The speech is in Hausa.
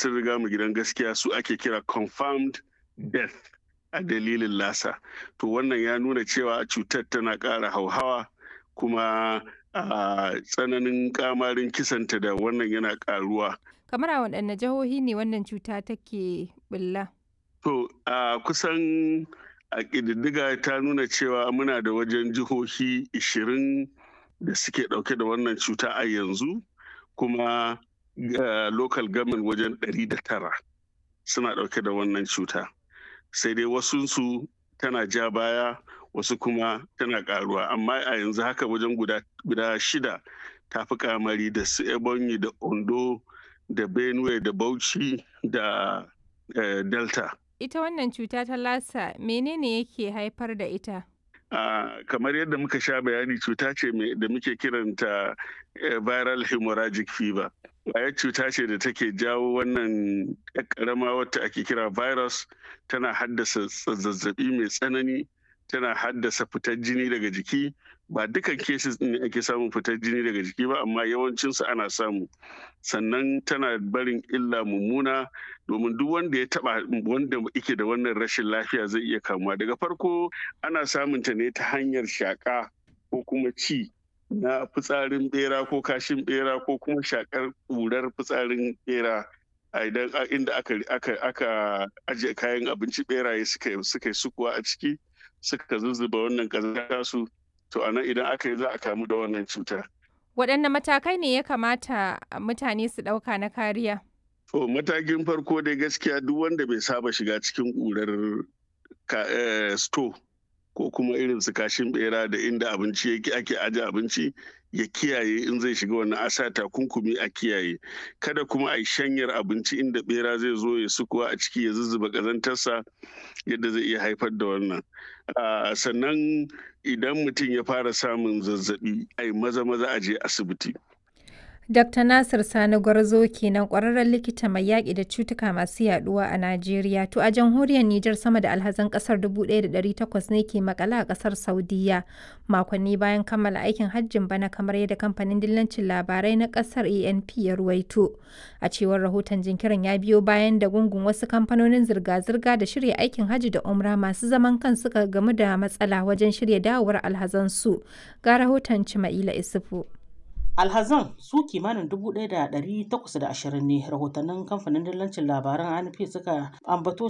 sun riga mu gidan gaskiya su ake kira confirmed death a dalilin lasa. To wannan ya nuna cewa cutar tana ƙara hauhawa kuma tsananin kamarin kisanta da wannan yana ƙaruwa. Kamar a waɗanne jihohi ne wannan cuta take ɓulla? To kusan a ƙididdiga ta nuna cewa muna da wajen jihohi 20 da suke ɗauke da wannan cuta a yanzu, kuma local government wajen 109 suna ɗauke da wannan cuta. Sai dai wasunsu tana ja baya, wasu kuma tana ƙaruwa. Amma a yanzu haka wajen guda 6 ta fi kamari da su Ebonyi da Ondo da Benue da Bauchi da Delta. Ita wannan cuta ta lasa menene yake haifar da ita? Kamar yadda muka sha bayani, cuta ce da muke kiranta viral hemorrhagic fever. Ƙwayar cuta ce da take jawo wannan ƙarama wata ake kira virus, tana haddasa zazzabi mai tsanani, tana haddasa fitar jini daga jiki. Ba dukan cases ne ake samun fitar jini daga jiki ba, amma yawancinsu ana samu. Sannan tana barin illa mummuna, domin duk wanda ya taba wanda yake da wannan rashin lafiya zai iya kamuwa. Daga farko ana samun ta ne ta hanyar shaƙa ko kuma ci na fitsarin bera ko kashin bera ko kuma shakar ƙurar fitsarin bera. Idan inda aka ajiye kayan abinci beraye suka yi sukuwa a ciki, suka zuzzuba wannan ƙazanta su, to anan idan aka yi za a kamu da wannan cuta. Waɗanne matakai ne ya kamata mutane su ɗauka na kariya? To matakin farko dai gaskiya duk wanda bai saba shiga cikin ƙurar store ko kuma irin su kashin bera da inda abinci ake aje abinci, ya kiyaye. In zai shiga wannan a sa takunkumi a kiyaye. Kada kuma a yi shanyar abinci inda bera zai zo ya sukuwa a ciki ya zuzzuba ƙazantarsa, yadda zai iya haifar da wannan. Sannan idan mutum ya fara samun zazzabi, ai maza a je asibiti. Dr. Nasir Sani Gwarzo kenan, ƙwararren likita mai yaƙi da cutuka masu yaɗuwa a Najeriya. To a jamhuriyar Nijar, sama da alhazan ƙasar 1,800 ne ke maƙale a ƙasar Saudiyya makonni bayan kammala aikin hajjin bana, kamar yadda kamfanin dillancin labarai na ƙasar ANP ya ruwaito. A cewar rahoton, jinkirin ya biyo bayan da gungun wasu kamfanonin zirga-zirga da shirya aikin hajji da umra masu zaman kansu suka gamu da matsala wajen shirya dawowar alhazansu. Ga rahoton Cima'ila Isufu. Alhazan su kimanin 1,820 ne rahotannin kamfanin dillancin labaran ANP suka ambato